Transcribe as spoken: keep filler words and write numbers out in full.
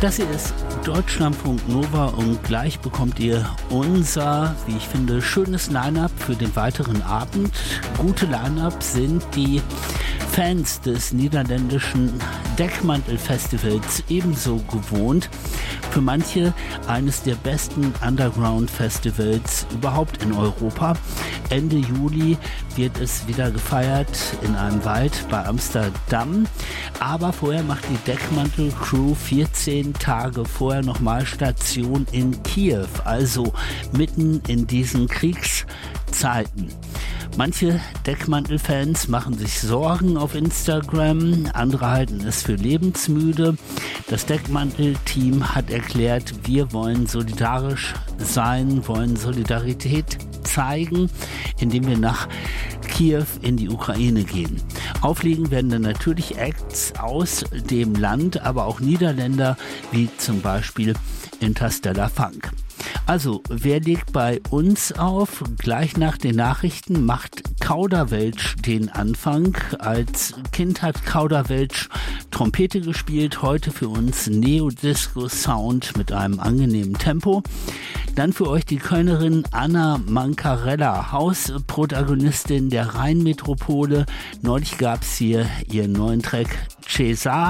Das hier ist Deutschlandfunk Nova und gleich bekommt ihr unser, wie ich finde, schönes Line-Up für den weiteren Abend. Gute Line-Up sind die Fans des niederländischen Deckmantel-Festivals ebenso gewohnt. Für manche eines der besten Underground-Festivals überhaupt in Europa. Ende Juli wird es wieder gefeiert in einem Wald bei Amsterdam. Aber vorher macht die Deckmantel-Crew vierzehn Tage vorher nochmal Station in Kiew, also mitten in diesen Kriegszeiten. Manche Deckmantel-Fans machen sich Sorgen auf Instagram, andere halten es für lebensmüde. Das Deckmantel-Team hat erklärt, wir wollen solidarisch sein, wollen Solidarität zeigen, indem wir nach Kiew in die Ukraine gehen. Auflegen werden dann natürlich Acts aus dem Land, aber auch Niederländer, wie zum Beispiel Interstellar Funk. Also, wer legt bei uns auf? Gleich nach den Nachrichten macht Kauderwelsch den Anfang. Als Kind hat Kauderwelsch Trompete gespielt, heute für uns Neo-Disco-Sound mit einem angenehmen Tempo. Dann für euch die Kölnerin Anna Mancarella, Hausprotagonistin der Rheinmetropole. Neulich gab es hier ihren neuen Track Cesar.